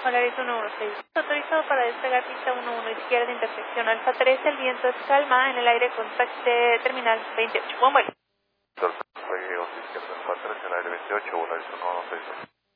Polaris 116. Autorizado para despegar pista 11 izquierda, intersección Alfa 3. El viento es calma, en el aire contacto terminal 28. Buen vuelo. Fue izquierda Alfa 3, el aire 28, Polaris 116.